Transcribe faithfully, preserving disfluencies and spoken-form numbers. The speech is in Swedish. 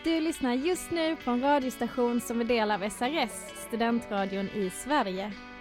Du lyssnar just nu på en radiostation som är del av S R S, studentradion i Sverige.